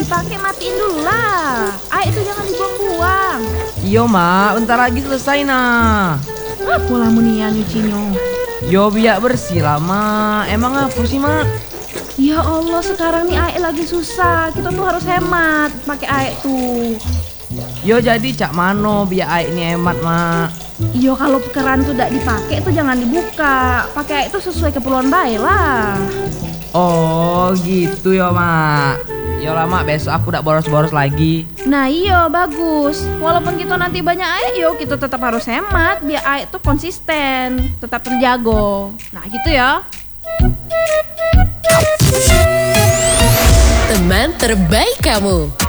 dipakai matiin dulu lah. Air itu jangan dibuang-buang. Iyo mak, bentar lagi selesai nah. Apa lah munia nyucinya? Yo biar bersih lah mak. Emang apa sih mak? Ya Allah, sekarang nih air lagi susah. Kita tuh harus hemat pakai air tuh. Yo jadi cak mano biar air ini hemat mak. Iyo kalau keran tuh tidak dipakai tuh jangan dibuka. Pakai air itu sesuai keperluan baik lah. Oh gitu ya mak. Yo lah mak, besok aku udah boros-boros lagi. Nah iyo bagus. Walaupun kita nanti banyak air, yo kita tetap harus hemat biar air tuh konsisten, tetap terjaga. Nah gitu ya. Teman terbaik kamu.